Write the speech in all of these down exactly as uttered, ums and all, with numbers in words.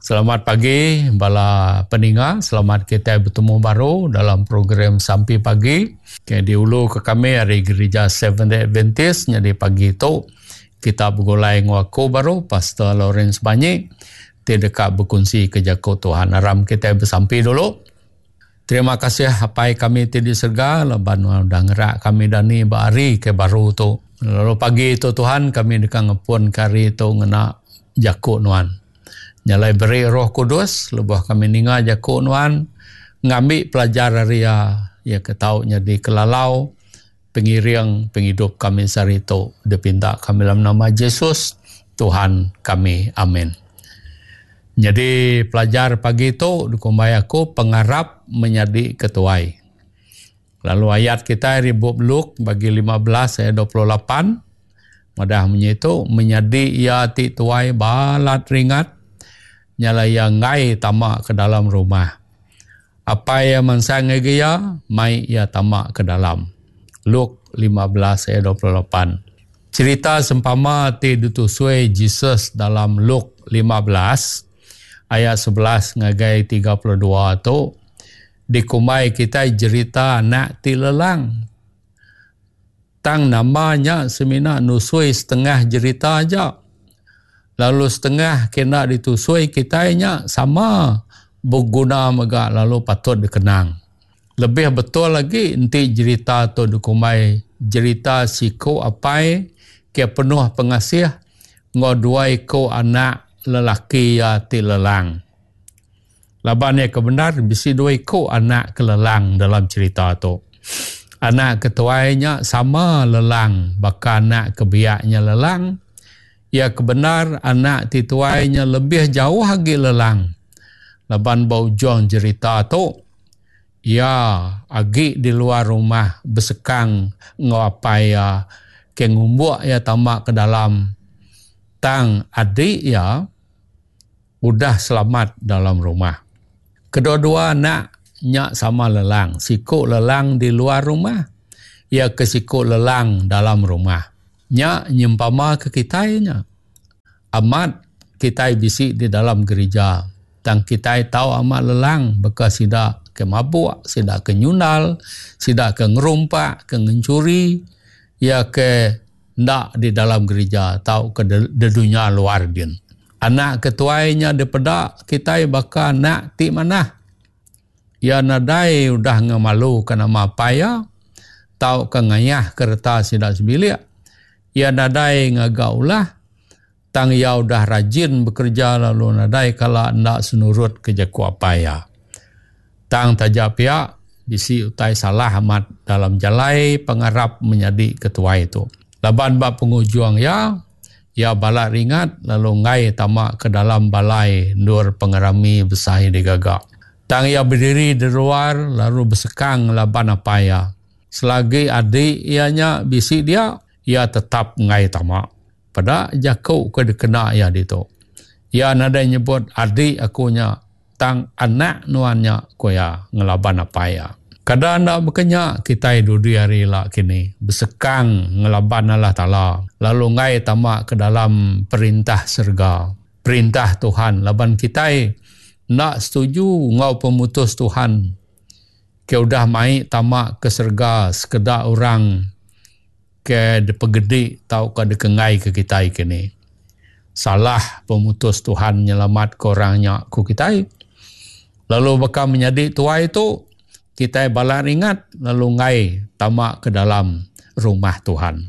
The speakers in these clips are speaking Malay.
Selamat pagi bala pendengar, selamat kita bertemu baru dalam program Sampai Pagi. Okay, diulu ke kami hari Gereja Seventh-day Adventist, jadi pagi itu kita bergulai dengan aku baru, Pastor Lawrence Banyi, dia dekat berkongsi kejaku Tuhan. Haram kita bersampai dulu. Terima kasih apa kami tidak serga, leban udah ngerak kami dani bahari ke baru tu. Lalu pagi itu Tuhan kami dekat ngepun kari itu ngena jaku nuan. Nyalai beri Roh Kudus, lebah kami ninga jaku nuan, ngambil pelajar ria, ya ketaunya di kelalau, pengiring, penghidup kami sarito, dipinta kami dalam nama Yesus, Tuhan kami. Amin. Jadi pelajar pagi itu, dukumbai aku pengarap menjadi ketuai. Lalu ayat kita ribut Luk bagi lima belas ayat dua puluh lapan, madah menyitu, menjadi ia ti tuai balat ringat, nyala yang ngai tamak ke dalam rumah. Apa yang mensangai gaya, mai ia tamak ke dalam. Luk lima belas ayat dua puluh lapan. Cerita sempama ti ditusui Jesus dalam Luk lima belas ayat sebelas ngagai tiga puluh dua tu, dikumai kita cerita anak ti lelang. Tang namanya semina nusui setengah cerita aja. Lalu setengah kena ditusui kitanya sama berguna mega lalu patut dikenang. Lebih betul lagi nanti cerita tu dikumai cerita siku apai ke penuh pengasih ngoduai ko anak lelaki ya ti lelang. Laban yang kebenar bisi dua ko anak kelelang dalam cerita tu. Anak ketuainya sama lelang, bahkan anak kebiaknya lelang. Ya kebenar anak tituainya lebih jauh lagi lelang. Laban bau jong cerita tu, ya agi di luar rumah bersekang ngapai ya ke ngumbuk ya tamak ke dalam tang adik ya udah selamat dalam rumah. Kedua-dua anaknya sama lelang, siku lelang di luar rumah, ya ke siku lelang dalam rumah. Nya nyempama ke kitanya. Amat kita bisi di dalam gereja. Dan kita tahu amat lelang bekas sidak ke mabuk, sidak ke nyundal, sidak ke ngerumpak, ke ngencuri, ya ke ndak di dalam gereja, tahu ke de, de dunia luar din. Anak ketuainya di pedak, kita bakal nak ti mana. Ya nadai udah ngemalu kena mapaya, tahu ke ngayah kertas sidak sebilik. Ya nadai ngagaulah, tang ya udah rajin bekerja lalu nadai kalau ndak senurut kerja kuapaya. Tang tajak pihak, bisi utai salah amat dalam jalai pengarap menjadi ketua itu. Laban bab pengujuang ya, ya balak ringat lalu ngai tamak ke dalam balai nur pengerami besar digagak. Tang ya berdiri di luar lalu bersekang laban apaya. Selagi adik ianya bisi dia, ia tetap ngai tamak. Pada jakau ke dikena ya dito. Ya nada nyebut adik akunya tang anak nuannya ko ya ngelaban apa ya. Kada anda berkenyak kita duduk hari lah kini bersekang ngelaban Allah Ta'ala. Lalu ngai tamak ke dalam perintah serga. Perintah Tuhan. Laban kita nak setuju ngau pemutus Tuhan. Ke udah mai tamak ke serga sekedar orang ke depegedi tau ke dekengai ke kita kini. Salah pemutus Tuhan nyelamat ke orangnya ku kita. Lalu bakal menjadi tua itu, kita balak ingat lalu ngai tamak ke dalam rumah Tuhan.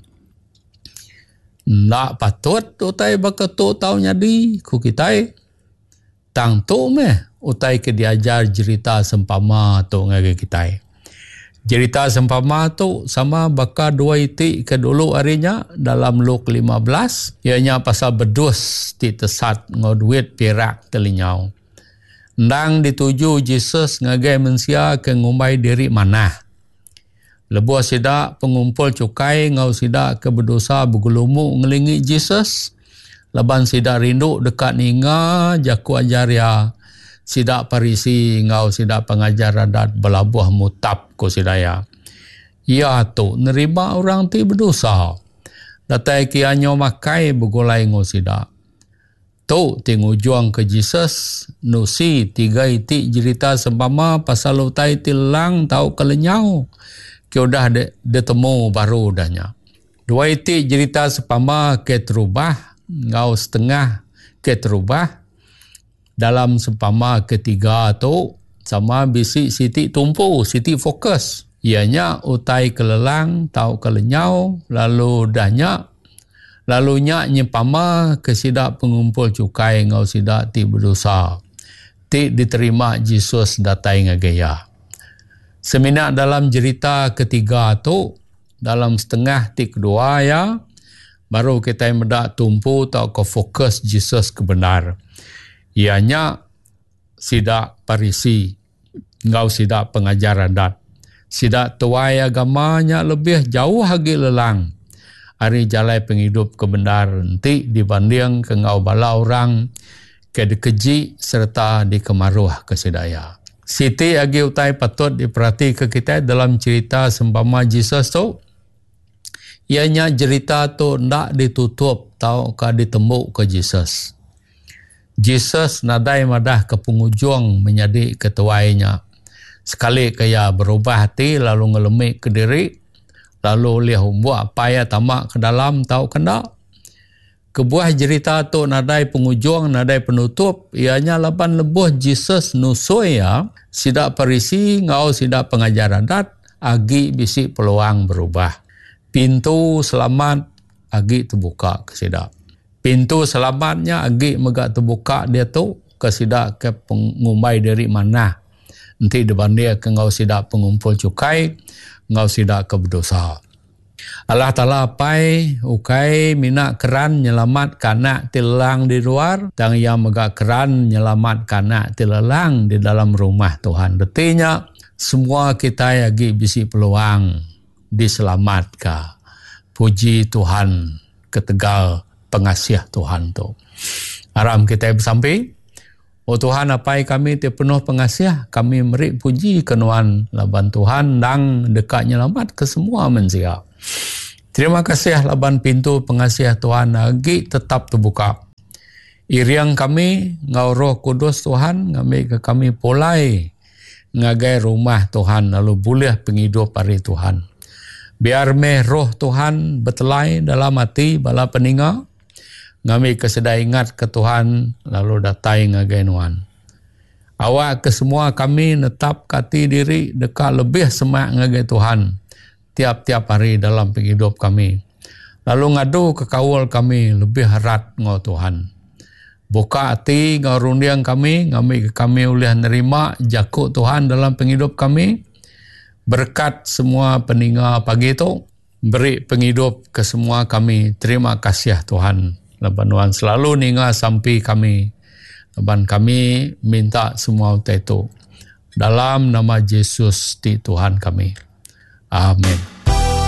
Nak patut utai bakal tu tau nyadi ku kita. Tang tu meh utai ke diajar cerita sempama tu ngai kita. Cerita sempama tu sama bakal dua itik ke dulu harinya dalam Luk lima belas. Ianya pasal bedus ti tesat ngoduit perak telinyau. Ndang dituju Jesus ngagai mensia ke ngumbai diri mana. Lebuh sidak pengumpul cukai ngau sidak ke berdosa bergulumuk ngelingi Jesus. Leban sidak rindu dekat ninga jaku ajar ya. Sidak parisi ngau sidak pengajar adat belabuh mutab ko sidaya. Ya tu nerima orang ti berdosa. Datai kianyo makai begulai ngau sidak. Tu tingujuang ke Jesus nusi tiga iti cerita sempama pasal utai tilang tau kelenyau ke udah de, de temu baru dahnya. Dua iti cerita sempama ke terubah ngau setengah ke terubah dalam sempama ketiga tu sama bisi siti tumpu siti fokus ianya utai kelelang tau kelenyau lalu dahnya lalu nya nyepama ke sidak pengumpul cukai ngau sidak ti berdosa ti diterima Jesus datai ngagaya. Semina dalam cerita ketiga tu dalam setengah ti kedua ya baru kita medak tumpu tau ke fokus Jesus kebenar. Ianya sidak parisi ngau sidak pengajaran dat sidak tuai agamanya lebih jauh lagi lelang hari jalai penghidup kebenar nanti dibanding ke ngau bala orang ke dekeji serta di kemaruh kesedaya. Siti agi utai patut diperhati ke kita dalam cerita sempama Jesus tu ianya cerita tu ndak ditutup tau ka ditembuk ke Jesus. Jesus nadai madah ke penghujung menjadi ketuainya. Sekali kaya berubah hati lalu ngelemik ke diri lalu lihat buat payah tamak ke dalam tahu kena. Kebuah cerita tu nadai penghujung nadai penutup ianya laban lebuh Jesus nusui ya sidak parisi ngau sidak pengajaran dat agi bisi peluang berubah. Pintu selamat agi terbuka ke sidak. Pintu selamatnya agi megak terbuka dia tu ke sidak ke pengumai dari mana. Nanti dibanding ke ngau sidak pengumpul cukai, ngau sidak ke berdosa. Allah Ta'ala pai ukai minak keran nyelamat kanak tilang di luar dan yang megak keran nyelamat kanak tilang di dalam rumah Tuhan. Detinya semua kita lagi bisi peluang diselamatkan. Puji Tuhan ketegal pengasih Tuhan tu. Aram kita bersampai. Oh Tuhan apai kami ti penuh pengasih. Kami merik puji kenuan laban Tuhan dan dekat nyelamat ke semua manusia. Terima kasih laban pintu pengasih Tuhan lagi tetap terbuka. Iriang kami ngau Roh Kudus Tuhan ngambil ke kami polai ngagai rumah Tuhan lalu boleh penghidup hari Tuhan. Biar meh roh Tuhan betelai dalam hati bala peninga ngami kesedai ingat ke Tuhan lalu datai ngagai nuan. Awak ke semua kami netap kati diri dekat lebih semak ngagai Tuhan tiap-tiap hari dalam penghidup kami. Lalu ngadu ke kawal kami lebih erat ngau Tuhan. Buka hati ngau rundiang kami ngami ke kami boleh nerima jakuk Tuhan dalam penghidup kami. Berkat semua peninga pagi itu beri penghidup ke semua kami. Terima kasih Tuhan. Leban Tuhan selalu ninga sampai kami. Leban kami minta semua itu. Dalam nama Yesus di Tuhan kami. Amin.